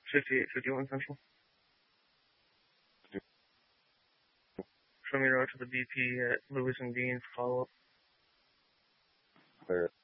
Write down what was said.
5851 Central. Show me route to the BP at Lewis and Dean's follow-up. Clear.